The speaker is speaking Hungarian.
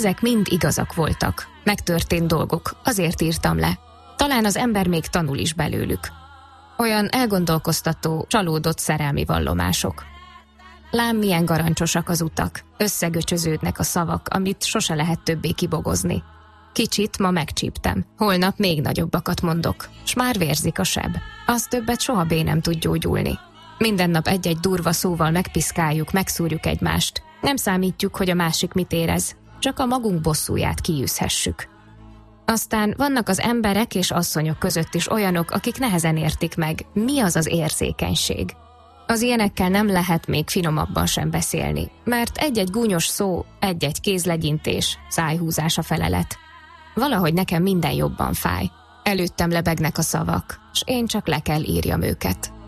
ezek mind igazak voltak. Megtörtént dolgok, azért írtam le. Talán az ember még tanul is belőlük. Olyan elgondolkoztató, csalódott szerelmi vallomások. Lám, milyen garancsosak az utak, összegöcsöződnek a szavak, amit sose lehet többé kibogozni. Kicsit ma megcsíptem, holnap még nagyobbakat mondok, s már vérzik a seb. Az többet soha nem tud gyógyulni. Minden nap egy-egy durva szóval megpiszkáljuk, megszúrjuk egymást. Nem számítjuk, hogy a másik mit érez, csak a magunk bosszúját kiűzhessük. Aztán vannak az emberek és asszonyok között is olyanok, akik nehezen értik meg, mi az az érzékenység. Az ilyenekkel nem lehet még finomabban sem beszélni, mert egy-egy gúnyos szó, egy-egy kézlegyintés, szájhúzás a felelet. Valahogy nekem minden jobban fáj. Előttem lebegnek a szavak, s én csak le kell írjam őket.